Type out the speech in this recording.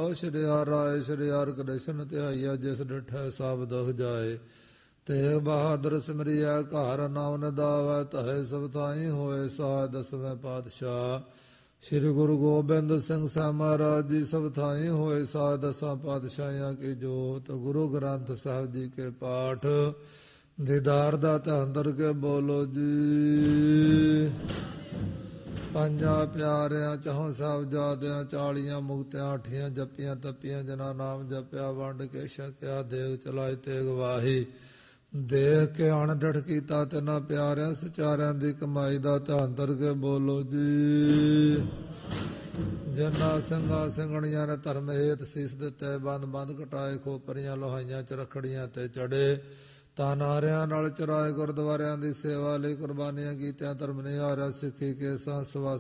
ਸ਼੍ਰੀ ਹਰਿ ਰਾਏ ਸ਼੍ਰੀ ਹਰਿ ਕ੍ਰਿਸ਼ਨ ਧਿਆਈਆ ਜਿਸ ਡਿਠੈ ਸਭ ਦੁਖ ਜਾਏ। ਤੇਗ ਬਹਾਦਰ ਸਿਮਰਿਆ ਘਰ ਨਾਮ ਨਿਦਾਵੈ ਤਹੈ ਸਭ ਥਾਈ ਹੋਏ ਸਹਾਇ। ਦਸਵੇਂ ਪਾਤਸ਼ਾਹ ਸ੍ਰੀ ਗੁਰੂ ਗੋਬਿੰਦ ਸਿੰਘ ਸਾਹਿਬ ਮਹਾਰਾਜ ਜੀ ਸਭ ਥਾਈ ਹੋਏ ਸਹਾਇ। ਦਸਾਂ ਪਾਤਸ਼ਾਹੀਆਂ ਕੀ ਜੋਤ ਗੁਰੂ ਗ੍ਰੰਥ ਸਾਹਿਬ ਜੀ ਕੇ ਪਾਠ ਦੀਦਾਰ ਦਾ ਅੰਦਰ ਕੇ ਬੋਲੋ ਜੀ। ਪੰਜਾਂ ਪਿਆਰਿਆਂ ਚਹੁੰ ਸਾਹਿਬਜ਼ਾਦਿਆਂ 40 ਮੁਕਤਿਆਂ 8 ਜਪੀਆਂ ਤਪੀਆਂ ਜਿਨ੍ਹਾਂ ਨਾਮ ਜਪਿਆ ਵੰਡ ਕੇ ਛਕਿਆ ਦੇਗ ਚਲਾਈ ਤੇਗ ਵਾਹੀ। ਦੇਖ ਕੇ ਅਣਡਿਠ ਕੀਤਾ ਤਿੰਨਾਂ ਪਿਆਰਿਆਂ ਸਚਾਰਿਆਂ ਦੀ ਕਮਾਈ ਦਾ ਧਿਆਨ ਧਰ ਕੇ ਬੋਲੋ ਜੀ। ਜਿਨ੍ਹਾਂ ਸਿੰਘਾਂ ਸਿੰਘਣੀਆਂ ਨੇ ਧਰਮ ਹੇਤ ਸੀਸ ਦਿੱਤੇ ਬੰਦ ਬੰਦ ਕਟਾਏ ਖੋਪਰੀਆਂ ਲੋਹਾਈਆਂ ਚ ਰੱਖੜੀਆਂ ਤੇ ਚੜੇ ਤਾਂ ਨਾਰਿਆਂ ਨਾਲ ਚਰਾਏ ਗੁਰਦੁਆਰਿਆਂ ਦੀ ਸੇਵਾ ਲਈ ਕੁਰਬਾਨੀਆਂ ਕੀਤਿਆਂ ਧਰਮ ਨਿਹਾਰਿਆ ਸਿੱਖੀ ਕੇਸਾਂ ਸਵਾ